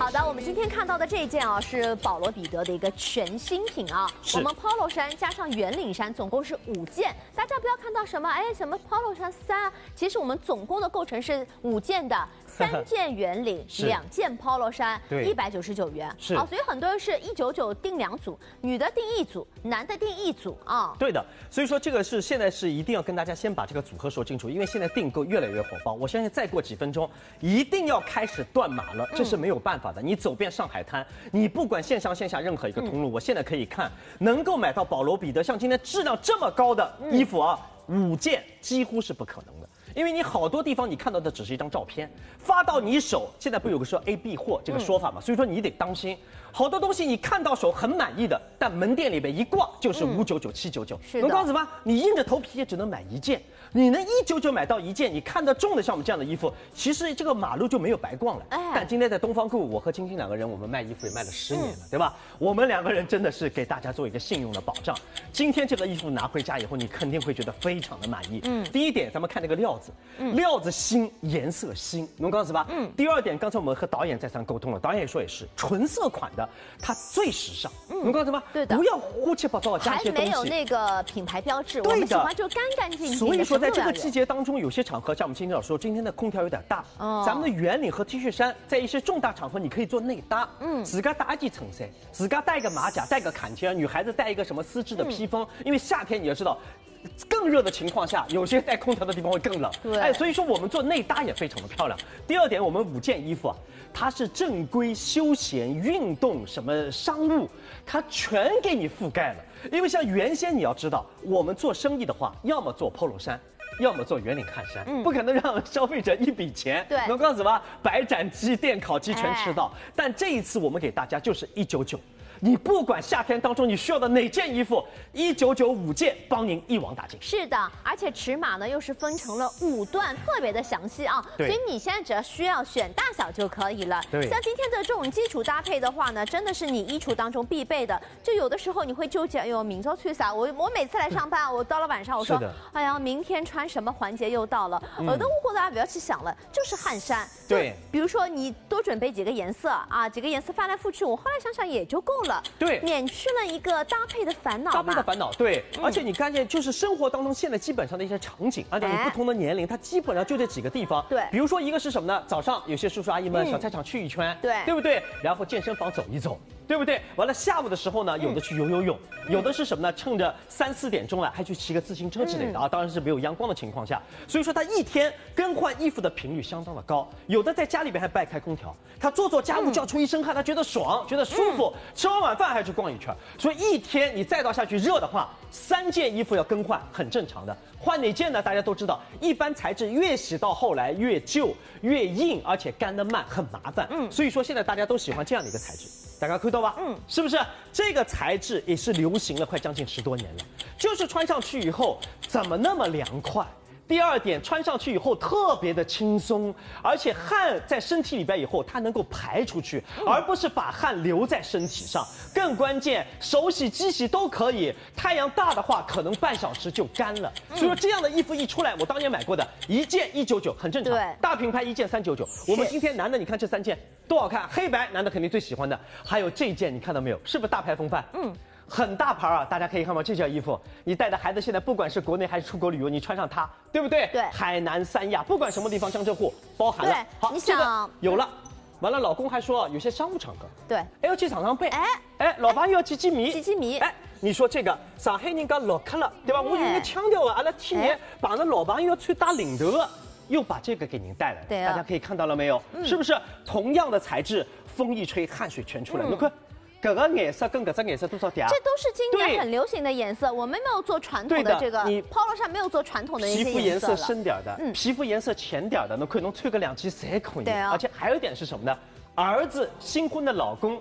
好的，我们今天看到的这一件啊，是保罗彼得的一个全新品啊。我们 Polo 衫加上圆领衫，总共是5件。大家不要看到什么什么 Polo 衫3啊，其实我们总共的构成是5件的，3件圆领，2件 Polo 衫，199元。是啊，所以很多人是199订2组，女的订1组，男的订1组啊。 对的，所以说这个是现在是一定要跟大家先把这个组合说清楚，因为现在订购越来越火爆，我相信再过几分钟一定要开始断码了，这是没有办法的。你走遍上海滩，你不管线上线下任何一个通路，我现在可以看能够买到保罗彼得像今天质量这么高的衣服啊，5件几乎是不可能的。因为你好多地方你看到的只是一张照片，发到你手，现在不有个说 A、B 货这个说法嘛？所以说你得当心，好多东西你看到手很满意的，但门店里边一挂就是599、799。能告诉吗？你硬着头皮也只能买1件，你能199买到1件，你看得中的像我们这样的衣服，其实这个马路就没有白逛了。但今天在东方购物，我和晶晶2个人，我们卖衣服也卖了10年了，对吧？我们2个人真的是给大家做一个信用的保障。今天这个衣服拿回家以后，你肯定会觉得非常的满意。第一点，咱们看这个料子。料子新，颜色新，能告诉吧？第二点，刚才我们和导演再三沟通了，导演也说也是纯色款的，它最时尚，能告诉吧？ 对的， 不要胡七八糟加一些东西， 还没有那个品牌标志， 对的， 我们喜欢就干干净净。 所以说，在这个季节当中，有些场合像我们今天老师说，今天的空调有点大，咱们的圆领和 T 恤衫，在一些重大场合你可以做内搭，自个搭一件衬衫，自个戴个马甲，戴个坎肩，女孩子戴一个什么丝质的披风，因为夏天你要知道。更热的情况下，有些带空调的地方会更冷。对，所以说我们做内搭也非常的漂亮。第二点，我们5件衣服啊，它是正规、休闲、运动、什么商务，它全给你覆盖了。因为像原先你要知道，我们做生意的话，要么做 Polo 衫。要么做圆领汗衫，不可能让消费者一笔钱，能告诉吧？白斩鸡、电烤鸡全吃到。但这一次我们给大家就是199。你不管夏天当中你需要的哪件衣服，199 5件帮您一网打尽。 是的，而且尺码呢又是分成了5段，特别的详细啊。所以你现在只要需要选大小就可以了。对，像今天的这种基础搭配的话呢，真的是你衣橱当中必备的。就有的时候你会纠结，哎呦，明朝穿啥？我每次来上班，我到了晚上我说，哎呀，明天穿什么环节又到了。有的我大家不要去想了，就是汗衫。对，比如说你多准备几个颜色啊，几个颜色翻来覆去，我后来想想也就够了。对，免去了一个搭配的烦恼。搭配的烦恼，对。而且你看见就是生活当中现在基本上的一些场景，而且你不同的年龄，它基本上就这几个地方。对。比如说一个是什么呢？早上有些叔叔阿姨们小菜场去一圈，对不对？然后健身房走一走。对不对？完了，下午的时候呢，有的去游泳，有的是什么呢？趁着3、4点钟了，还去骑个自行车之类的啊。当然是没有阳光的情况下，所以说他一天更换衣服的频率相当的高。有的在家里边还不爱开空调，他做家务叫出一身汗，他觉得爽，觉得舒服。吃完晚饭还去逛一圈，所以一天你再到下去热的话，3件衣服要更换，很正常的。换哪件呢？大家都知道，一般材质越洗到后来越旧、越硬，而且干得慢，很麻烦。所以说现在大家都喜欢这样的一个材质。大家看到吧？是不是这个材质也是流行了快将近10多年了？就是穿上去以后怎么那么凉快？第二点，穿上去以后特别的轻松，而且汗在身体里边以后它能够排出去，而不是把汗留在身体上。更关键，手洗、机洗都可以。太阳大的话，可能半小时就干了。所以说这样的衣服一出来，我当年买过的，1件199，很正常。对，大品牌1件399。我们今天男的，你看这3件多好看，黑白男的肯定最喜欢的。还有这件，你看到没有？是不是大牌风范？很大牌啊！大家可以看到这件衣服，你带的孩子现在不管是国内还是出国旅游，你穿上它，对不对？对，海南三亚，不管什么地方，江浙沪包含了。好，这个有了。完了，老公还说有些商务场合，对，还要去场上背。老爸又要去解谜。你说这个上海人家老客了，对吧？我应该强调了，阿拉体验绑着老爸又要穿大领头了，又把这个给您带来。对，大家可以看到了没有？是不是同样的材质，风一吹，汗水全出来？你看。这个颜色跟这个颜色多少点？ 这都是今年很流行的颜色，我们没有做传统的这个。你 Polo 衫没有做传统的一些皮肤颜色深点的，皮肤颜色浅点的，侬可以穿个2件侪可以。对啊。而且还有一点是什么呢？儿子新婚的老公